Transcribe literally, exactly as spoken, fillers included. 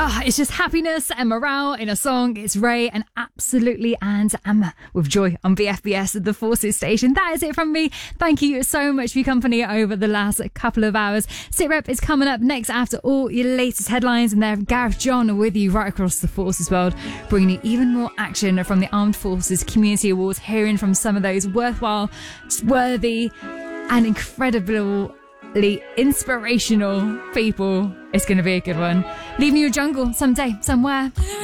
Oh, it's just happiness and morale in a song. It's Ray and Absolutely and Emma with Joy on B F B S, the Forces station. That is it from me. Thank you so much for your company over the last couple of hours. SitRep is coming up next after all your latest headlines, and there Gareth John with you right across the Forces world, bringing you even more action from the Armed Forces Community Awards, hearing from some of those worthwhile, worthy and incredible inspirational people. It's going to be a good one. Leaving you a jungle someday, somewhere.